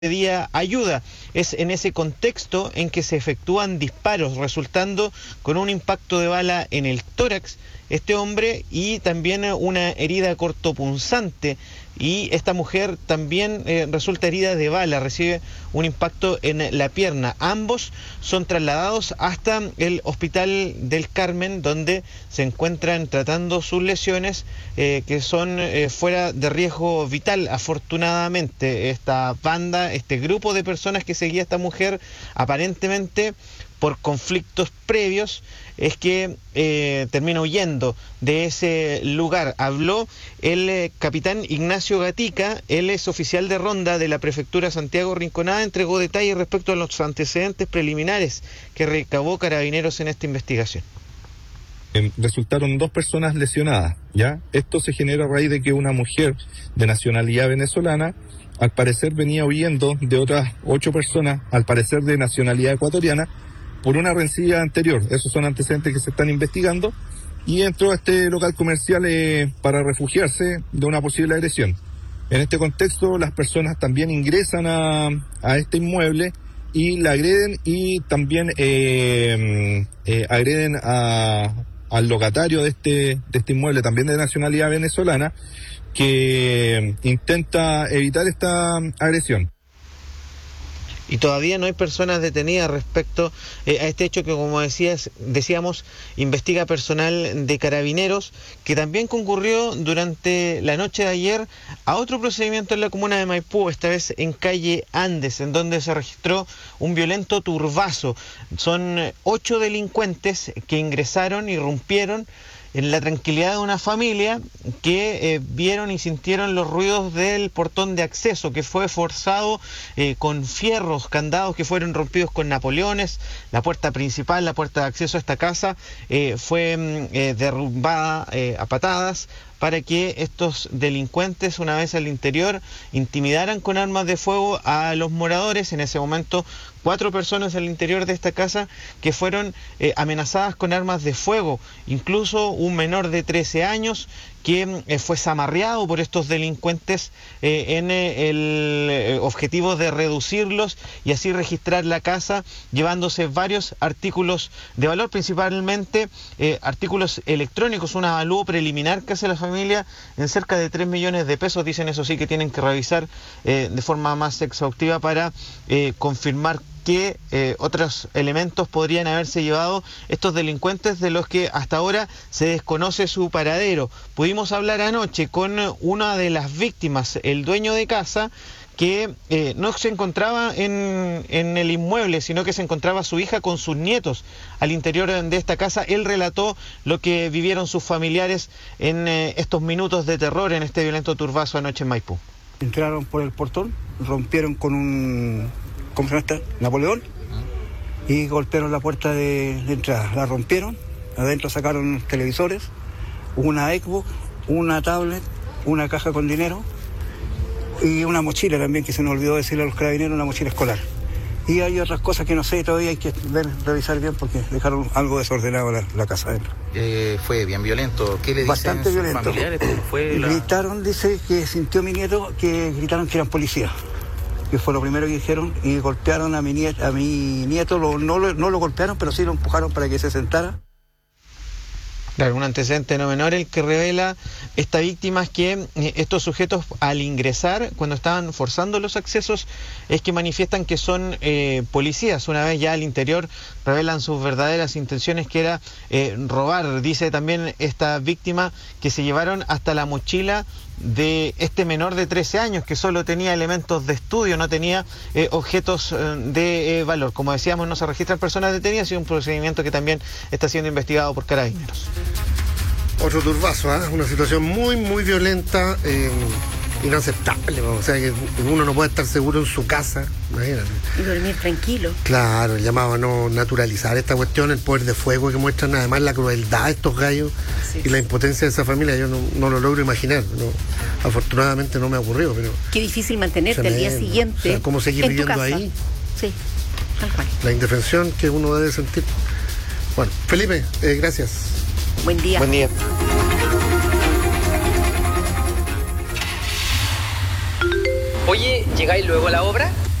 pedía ayuda. Es en ese contexto en que se efectúan disparos, resultando con un impacto de bala en el tórax este hombre y también una herida cortopunzante. Y esta mujer también resulta herida de bala, recibe un impacto en la pierna. Ambos son trasladados hasta el Hospital del Carmen, donde se encuentran tratando sus lesiones que son fuera de riesgo vital. Afortunadamente, esta banda, este grupo de personas que seguía a esta mujer, aparentemente por conflictos previos, es que termina huyendo de ese lugar. Habló el capitán Ignacio Gatica, él es oficial de ronda de la prefectura Santiago Rinconada, entregó detalles respecto a los antecedentes preliminares que recabó Carabineros en esta investigación. Resultaron 2 personas lesionadas, ¿ya? Esto se genera a raíz de que una mujer de nacionalidad venezolana, al parecer venía huyendo de otras 8 personas, al parecer de nacionalidad ecuatoriana, por una rencilla anterior. Esos son antecedentes que se están investigando, y entró a este local comercial para refugiarse de una posible agresión. En este contexto, las personas también ingresan a este inmueble y la agreden, y también agreden al locatario de este inmueble, también de nacionalidad venezolana, que intenta evitar esta agresión. Y todavía no hay personas detenidas respecto a este hecho que, como decíamos, investiga personal de Carabineros, que también concurrió durante la noche de ayer a otro procedimiento en la comuna de Maipú, esta vez en calle Andes, en donde se registró un violento turbazo. Son 8 delincuentes que ingresaron, irrumpieron en la tranquilidad de una familia que vieron y sintieron los ruidos del portón de acceso, que fue forzado con fierros, candados que fueron rompidos con napoleones. La puerta principal, la puerta de acceso a esta casa, fue derrumbada a patadas, para que estos delincuentes, una vez al interior, intimidaran con armas de fuego a los moradores. En ese momento, 4 personas al interior de esta casa que fueron amenazadas con armas de fuego, incluso un menor de 13 años que fue zamarreado por estos delincuentes en el objetivo de reducirlos y así registrar la casa, llevándose varios artículos de valor, principalmente artículos electrónicos, un avalúo preliminar que hace la familia en cerca de 3 millones de pesos. Dicen, eso sí, que tienen que revisar de forma más exhaustiva para confirmar qué otros elementos podrían haberse llevado estos delincuentes, de los que hasta ahora se desconoce su paradero. Pudimos hablar anoche con una de las víctimas, el dueño de casa, que no se encontraba en el inmueble, sino que se encontraba su hija con sus nietos al interior de esta casa. Él relató lo que vivieron sus familiares en estos minutos de terror, en este violento turbazo anoche en Maipú. Entraron por el portón, rompieron con un... ¿cómo se llama esta? Napoleón, y golpearon la puerta de entrada. La rompieron, adentro sacaron televisores, una Xbox, una tablet, una caja con dinero y una mochila también, que se nos olvidó decirle a los carabineros, una mochila escolar. Y hay otras cosas que no sé, todavía hay que revisar bien, porque dejaron algo desordenado la casa adentro. Fue bien violento. ¿Qué le dicen bastante sus violento. Familiares? Gritaron, dice que sintió mi nieto, que gritaron que eran policías, que fue lo primero que dijeron, y golpearon a mi nieto, no lo golpearon, pero sí lo empujaron para que se sentara. Claro, un antecedente no menor el que revela esta víctima, es que estos sujetos, al ingresar, cuando estaban forzando los accesos, es que manifiestan que son policías. Una vez ya al interior, revelan sus verdaderas intenciones, que era robar. Dice también esta víctima que se llevaron hasta la mochila de este menor de 13 años, que solo tenía elementos de estudio, no tenía objetos de valor. Como decíamos, no se registran personas detenidas, y un procedimiento que también está siendo investigado por Carabineros. Otro turbazo, una situación muy, muy violenta, inaceptable. O sea, que uno no puede estar seguro en su casa, imagínate. Y dormir tranquilo. Claro, el llamado a no naturalizar esta cuestión, el poder de fuego que muestran, además la crueldad de estos gallos, sí, y la impotencia de esa familia. Yo no lo logro imaginar. Afortunadamente no me ha ocurrido, pero... Qué difícil mantenerte al día siguiente. O sea, cómo seguir viviendo ahí. Sí, tal cual. La indefensión que uno debe sentir. Bueno, Felipe, gracias. Buen día. Buen día. Oye, ¿llegáis luego a la obra?